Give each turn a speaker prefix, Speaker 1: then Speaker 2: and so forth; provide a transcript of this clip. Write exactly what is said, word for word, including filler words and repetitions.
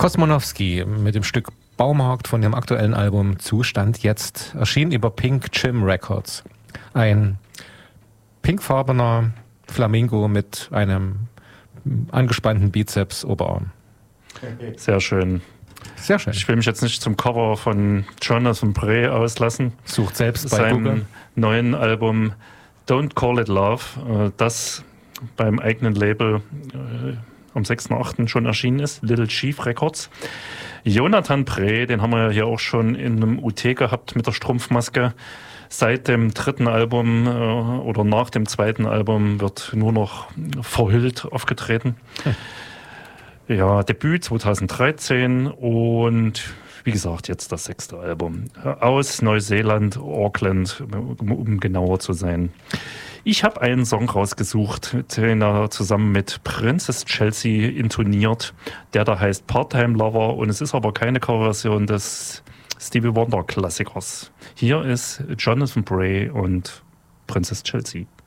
Speaker 1: Kosmonowski mit dem Stück Baumarkt von dem aktuellen Album Zustand jetzt, erschienen über Pink Jim Records. Ein pinkfarbener Flamingo mit einem angespannten Bizeps-Oberarm.
Speaker 2: Sehr schön.
Speaker 1: Sehr schön.
Speaker 2: Ich will mich jetzt nicht zum Cover von Jonathan Bray auslassen.
Speaker 1: Sucht selbst bei
Speaker 2: seinem
Speaker 1: Google.
Speaker 2: neuen Album Don't Call It Love, das beim eigenen Label am sechsten achten schon erschienen ist, Little Chief Records. Jonathan Bray, den haben wir ja hier auch schon in einem U T gehabt mit der Strumpfmaske. Seit dem dritten Album äh, oder nach dem zweiten Album wird nur noch verhüllt aufgetreten. Hm. Ja, Debüt zweitausenddreizehn und wie gesagt, jetzt das sechste Album. Aus Neuseeland, Auckland, um genauer zu sein. Ich habe einen Song rausgesucht, den er zusammen mit Princess Chelsea intoniert, der da heißt Part-Time Lover, und es ist aber keine Coverversion des Stevie Wonder Klassikers. Hier ist Jonathan Bray und Princess Chelsea.